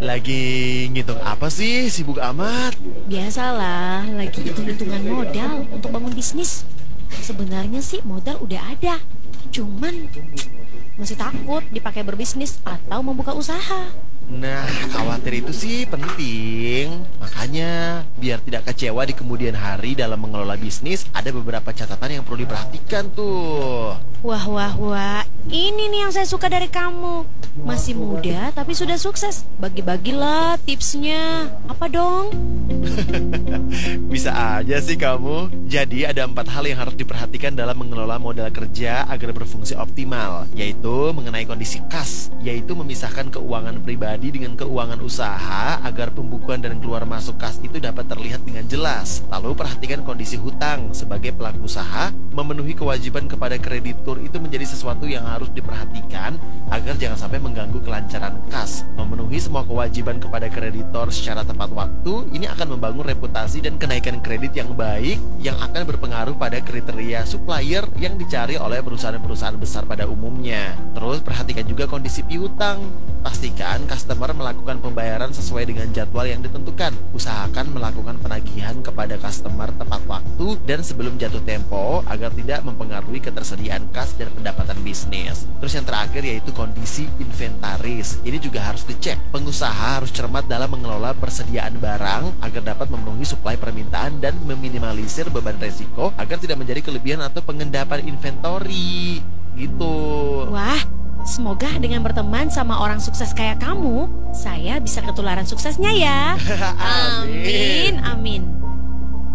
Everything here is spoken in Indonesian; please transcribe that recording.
Lagi ngitung apa sih? Sibuk amat. Biasalah, lagi hitung-hitungan modal untuk bangun bisnis. Sebenarnya sih modal udah ada, cuman masih takut dipakai berbisnis atau membuka usaha. Nah, khawatir itu sih penting. Makanya, biar tidak kecewa di kemudian hari dalam mengelola bisnis, ada beberapa catatan yang perlu diperhatikan tuh. Wah, wah, wah, ini nih yang saya suka dari kamu. Masih muda tapi sudah sukses. Bagi-bagilah tipsnya. Apa dong? Bisa aja sih kamu. Jadi ada 4 hal yang harus diperhatikan dalam mengelola modal kerja agar berfungsi optimal, yaitu mengenai kondisi kas, yaitu memisahkan keuangan pribadi dengan keuangan usaha agar pembukuan dan keluar masuk kas itu dapat terlihat dengan jelas. Lalu perhatikan kondisi hutang sebagai pelaku usaha, memenuhi kewajiban kepada kreditur itu menjadi sesuatu yang harus diperhatikan agar jangan sampai mengganggu kelancaran kas. Memenuhi semua kewajiban kepada kreditor secara tepat waktu, ini akan membangun reputasi dan kenaikan kredit yang baik yang akan berpengaruh pada kriteria supplier yang dicari oleh perusahaan-perusahaan besar pada umumnya. Terus perhatikan juga kondisi piutang. Pastikan customer melakukan pembayaran sesuai dengan jadwal yang ditentukan. Usahakan melakukan penagihan kepada customer tepat waktu dan sebelum jatuh tempo agar tidak mempengaruhi ketersediaan kas dan pendapatan bisnis. Terus yang terakhir yaitu kondisi inventaris. Ini juga harus dicek. Pengusaha harus cermat dalam mengelola persediaan barang agar dapat memenuhi suplai permintaan dan meminimalisir beban resiko agar tidak menjadi kelebihan atau pengendapan inventory. Gitu. Wah, semoga dengan berteman sama orang sukses kayak kamu, saya bisa ketularan suksesnya ya. Amin, amin.